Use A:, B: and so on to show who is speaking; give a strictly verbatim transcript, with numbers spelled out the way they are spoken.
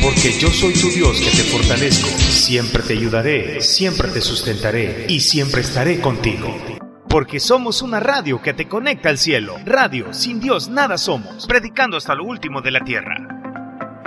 A: Porque yo soy tu Dios que te fortalezco. Siempre te ayudaré, siempre te sustentaré y siempre estaré contigo. Porque somos una radio que te conecta al cielo. Radio, sin Dios nada somos. Predicando hasta lo último de la tierra.